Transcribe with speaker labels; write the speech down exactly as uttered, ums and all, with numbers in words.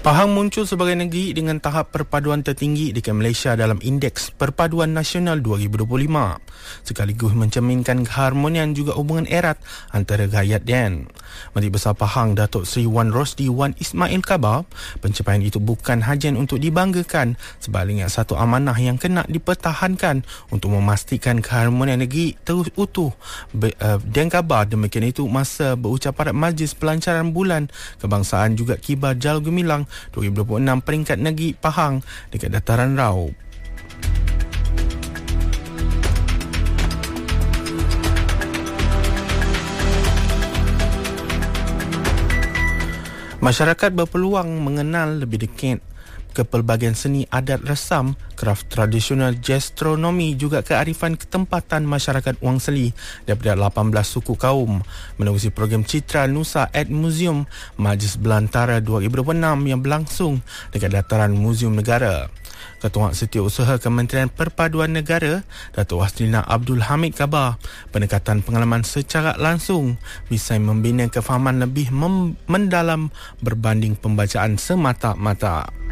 Speaker 1: Pahang muncul sebagai negeri dengan tahap perpaduan tertinggi dekat Malaysia dalam Indeks Perpaduan Nasional dua ribu dua puluh lima, sekaligus mencerminkan keharmonian juga hubungan erat antara rakyat dan. Menteri Besar Pahang Datuk Seri Wan Rosdi Wan Ismail khabar, pencapaian itu bukan hajian untuk dibanggakan, sebaliknya satu amanah yang kena dipertahankan untuk memastikan keharmonian negeri terus utuh. Be, uh, dan khabar demikian itu masa berucap pada Majlis Pelancaran Bulan Kebangsaan juga Kibar Jal Gemilang dua ribu dua puluh enam peringkat negeri Pahang dekat Dataran Raub. Masyarakat berpeluang mengenal lebih dekat kepelbagaian seni adat resam, kraf tradisional gastronomi juga kearifan ketempatan masyarakat Wang Seli daripada lapan belas suku kaum menerusi program Citra Nusa at Museum Majlis Belantara dua ribu dua puluh enam yang berlangsung dekat Dataran Museum Negara. Ketua Setiausaha Kementerian Perpaduan Negara, Datuk Waslina Abdul Hamid khabar, pendekatan pengalaman secara langsung bisa membina kefahaman lebih mem- mendalam berbanding pembacaan semata-mata.